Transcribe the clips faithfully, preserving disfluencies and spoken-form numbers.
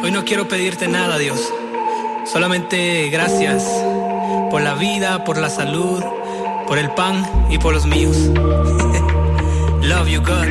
Hoy no quiero pedirte nada, Dios. Solamente gracias por la vida, por la salud, por el pan y por los míos. Love you, God.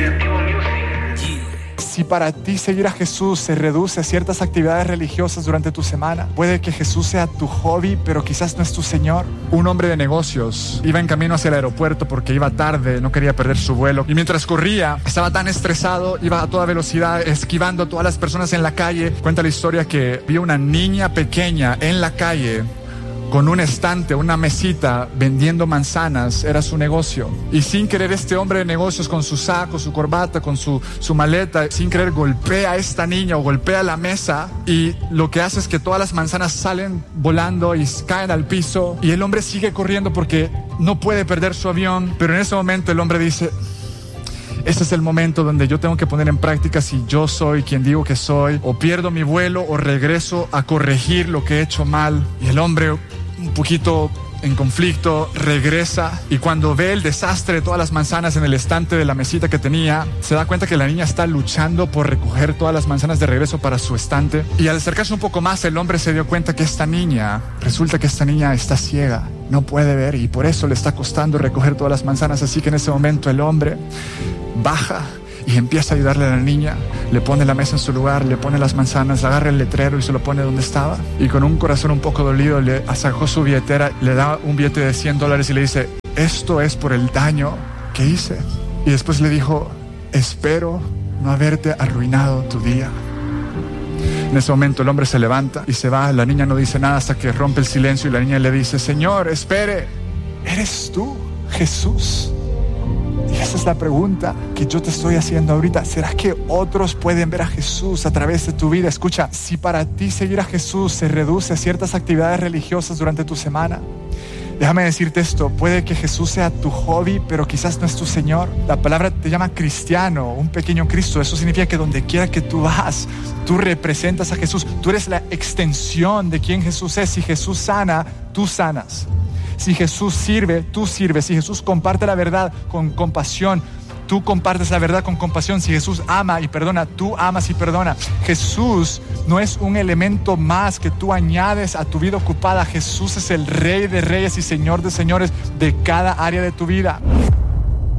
Si para ti seguir a Jesús se reduce a ciertas actividades religiosas durante tu semana, puede que Jesús sea tu hobby, pero quizás no es tu Señor. Un hombre de negocios iba en camino hacia el aeropuerto porque iba tarde, no quería perder su vuelo. Y mientras corría, estaba tan estresado, iba a toda velocidad, esquivando a todas las personas en la calle. Cuenta la historia que vio una niña pequeña en la calle con un estante, una mesita, vendiendo manzanas. Era su negocio. Y sin querer, este hombre de negocios, con su saco, su corbata, con su, su maleta, sin querer golpea a esta niña o golpea la mesa, y lo que hace es que todas las manzanas salen volando y caen al piso, y el hombre sigue corriendo porque no puede perder su avión. Pero en ese momento el hombre dice: este es el momento donde yo tengo que poner en práctica si yo soy quien digo que soy, o pierdo mi vuelo o regreso a corregir lo que he hecho mal. Y el hombre, un poquito en conflicto, regresa, y cuando ve el desastre de todas las manzanas en el estante de la mesita que tenía, se da cuenta que la niña está luchando por recoger todas las manzanas de regreso para su estante. Y al acercarse un poco más, el hombre se dio cuenta que esta niña, resulta que esta niña está ciega, no puede ver, y por eso le está costando recoger todas las manzanas. Así que en ese momento el hombre baja y empieza a ayudarle a la niña, le pone la mesa en su lugar, le pone las manzanas, agarra el letrero y se lo pone donde estaba, y con un corazón un poco dolido le sacó su billetera, le da un billete de cien dólares y le dice: esto es por el daño que hice. Y después le dijo: espero no haberte arruinado tu día. En ese momento el hombre se levanta y se va. La niña no dice nada hasta que rompe el silencio, y la niña le dice: Señor, espere, ¿eres tú, Jesús? Y esa es la pregunta que yo te estoy haciendo ahorita. ¿Será que otros pueden ver a Jesús a través de tu vida? Escucha, si para ti seguir a Jesús se reduce a ciertas actividades religiosas durante tu semana, déjame decirte esto: puede que Jesús sea tu hobby, pero quizás no es tu Señor. La palabra te llama cristiano, un pequeño Cristo. Eso significa que donde quiera que tú vas, tú representas a Jesús. Tú eres la extensión de quien Jesús es. Si Jesús sana, tú sanas. Si Jesús sirve, tú sirves. Si Jesús comparte la verdad con compasión, tú compartes la verdad con compasión. Si Jesús ama y perdona, tú amas y perdona. Jesús no es un elemento más que tú añades a tu vida ocupada. Jesús es el Rey de Reyes y Señor de Señores de cada área de tu vida.